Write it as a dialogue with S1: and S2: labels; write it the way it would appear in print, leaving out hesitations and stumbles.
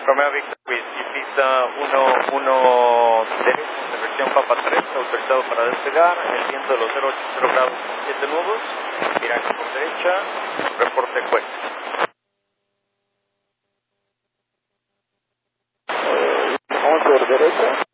S1: Romeo Victor Whisky, pista 1-1 derecho, dirección Papa 3, autorizado para despegar, el viento de los 080 grados 7 nudos, viraje por derecha, reporte cuesta.
S2: Vamos por derecha.